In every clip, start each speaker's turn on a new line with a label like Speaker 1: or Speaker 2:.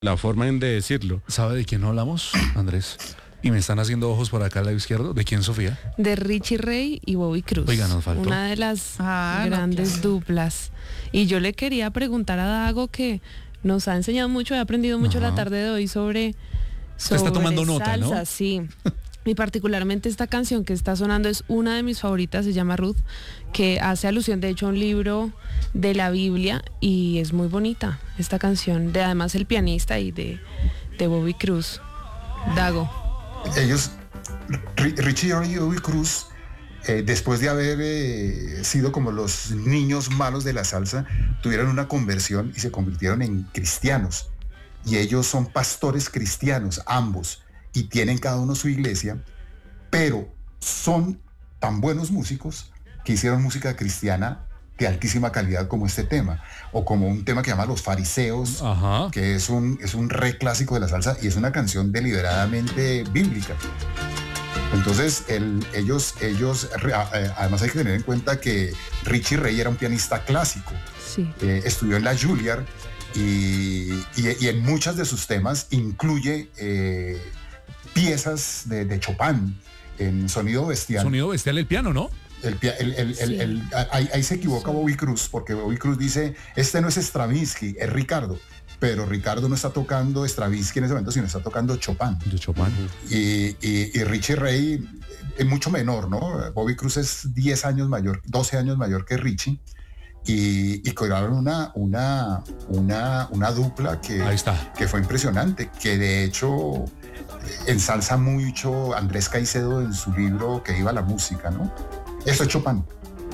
Speaker 1: la forma en de decirlo.
Speaker 2: ¿Sabe de quién no hablamos, Andrés? Y me están haciendo ojos por acá al lado izquierdo. ¿De quién, Sofía?
Speaker 3: De Richie Ray y Bobby Cruz.
Speaker 2: Oiga, nos faltó.
Speaker 3: Una de las grandes duplas. Y yo le quería preguntar a Dago, que nos ha enseñado mucho, he aprendido mucho la tarde de hoy sobre
Speaker 2: está tomando nota,
Speaker 3: salsa,
Speaker 2: ¿no?
Speaker 3: Sí. Y particularmente esta canción que está sonando es una de mis favoritas, se llama Ruth, que hace alusión de hecho a un libro de la Biblia y es muy bonita esta canción, de además el pianista y de Bobby Cruz. Dago.
Speaker 4: Ellos, Richie Ray y Bobby Cruz, después de haber sido como los niños malos de la salsa, tuvieron una conversión y se convirtieron en cristianos. Y ellos son pastores cristianos, ambos, y tienen cada uno su iglesia, pero son tan buenos músicos que hicieron música cristiana de altísima calidad como este tema, o como un tema que llama Los Fariseos, que es un re clásico de la salsa y es una canción deliberadamente bíblica. Entonces, además hay que tener en cuenta que Richie Ray era un pianista clásico,
Speaker 3: sí.
Speaker 4: Estudió en la Juilliard y en muchos de sus temas incluye piezas de Chopin en Sonido Bestial.
Speaker 2: Sonido Bestial, el piano, ¿no?
Speaker 4: Ahí se equivoca Bobby Cruz, porque Bobby Cruz dice, este no es Stravinsky, es Ricardo. Pero Ricardo no está tocando Stravinsky en ese momento, sino está tocando Chopin.
Speaker 2: De Chopin.
Speaker 4: Y Richie Ray es mucho menor, ¿no? Bobby Cruz es 10 años mayor, 12 años mayor que Richie. Y crearon una dupla que fue impresionante, que de hecho ensalza mucho Andrés Caicedo en su libro Que iba la música, ¿no? Eso es Chopin.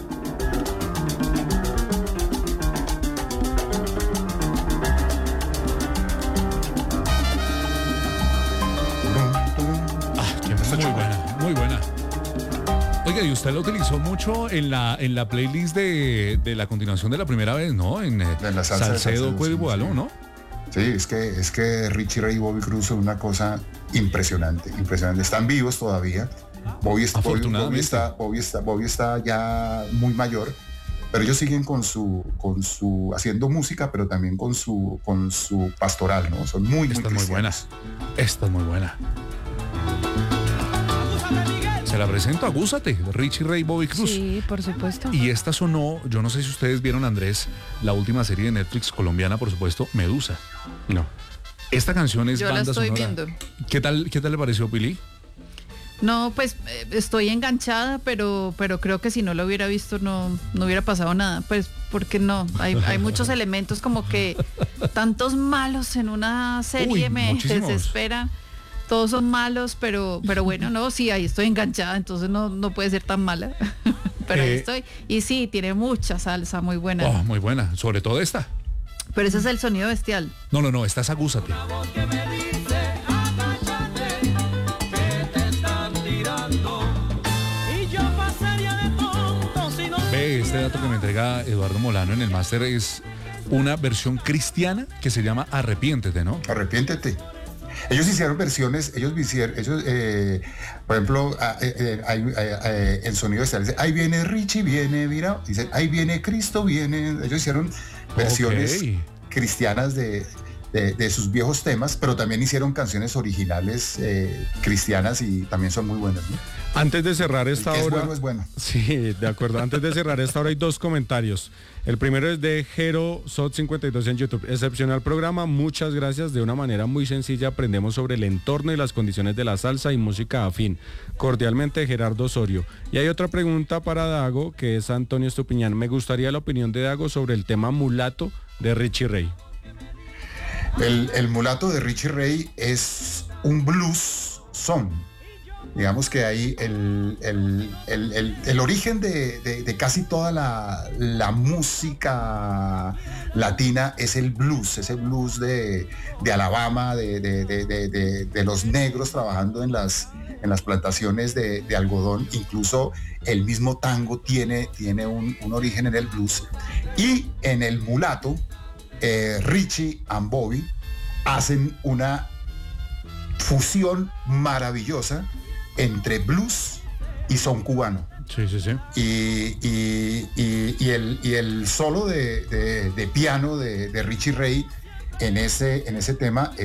Speaker 2: Muy buena. Oiga, y usted lo utilizó mucho en la playlist de la continuación de la primera vez, ¿no? En
Speaker 4: la salsa
Speaker 2: Salcedo, Cuegualó, ¿no?
Speaker 4: Sí, es que Richie Ray y Bobby Cruz son una cosa impresionante. Están vivos todavía. Bobby está ya muy mayor, pero ellos siguen con su haciendo música, pero también con su pastoral, ¿no? Son muy cristianos.
Speaker 2: Esta es muy buena. Se la presento, Agúzate, Richie Ray, Bobby Cruz.
Speaker 3: Sí, por supuesto.
Speaker 2: Y esta sonó, yo no sé si ustedes vieron, Andrés, la última serie de Netflix colombiana, por supuesto, Medusa.
Speaker 1: No.
Speaker 2: Esta canción es
Speaker 5: yo
Speaker 2: banda sonora.
Speaker 5: Yo la estoy viendo.
Speaker 2: ¿Qué tal le pareció, Pili?
Speaker 5: No, pues estoy enganchada, pero creo que si no lo hubiera visto no hubiera pasado nada. Pues porque no, hay muchos elementos como que tantos malos en una serie. Me desesperan. Todos son malos, pero bueno, no, sí, ahí estoy enganchada, entonces no puede ser tan mala. Pero ahí estoy. Y sí, tiene mucha salsa, muy buena.
Speaker 2: Oh, muy buena, sobre todo esta.
Speaker 5: Pero ese es el Sonido Bestial.
Speaker 2: No, esta es Agúzate. Ve, este dato que me entrega Eduardo Molano en el máster es una versión cristiana que se llama Arrepiéntete, ¿no?
Speaker 4: Arrepiéntete. Ellos hicieron versiones, por ejemplo, en Sonido Bestial dice, ahí viene Richie, viene, mira, dice, ahí viene Cristo, viene. Ellos hicieron versiones cristianas de sus viejos temas, pero también hicieron canciones originales cristianas y también son muy buenas, ¿no?
Speaker 1: Antes de cerrar esta hora...
Speaker 4: Es bueno.
Speaker 1: Sí, de acuerdo. Antes de cerrar esta hora hay dos comentarios. El primero es de Jero Sot 52 en YouTube. Excepcional programa, muchas gracias. De una manera muy sencilla aprendemos sobre el entorno y las condiciones de la salsa y música afín. Cordialmente, Gerardo Osorio. Y hay otra pregunta para Dago, que es Antonio Estupiñán. Me gustaría la opinión de Dago sobre el tema Mulato de Richie Ray.
Speaker 4: El Mulato de Richie Ray es un blues song. Digamos que ahí el origen de casi toda la música latina es el blues de Alabama, de los negros trabajando en las plantaciones de algodón. Incluso el mismo tango tiene un origen en el blues. Y en el Mulato, Richie and Bobby hacen una fusión maravillosa entre blues y son cubano.
Speaker 1: Sí.
Speaker 4: Y el solo de piano de Richie Ray en ese tema